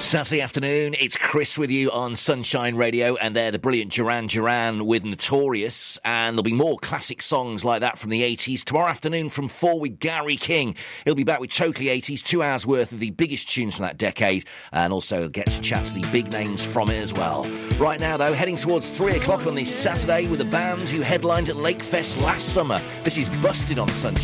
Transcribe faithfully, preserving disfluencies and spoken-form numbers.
Saturday afternoon, it's Chris with you on Sunshine Radio, and they're the brilliant Duran Duran with Notorious, and there'll be more classic songs like that from the eighties. Tomorrow afternoon from four with Gary King. He'll be back with Totally eighties, two hours worth of the biggest tunes from that decade, and also get to chat to the big names from it as well. Right now, though, heading towards three o'clock on this Saturday with a band who headlined at Lakefest last summer. This is Busted on Sunshine.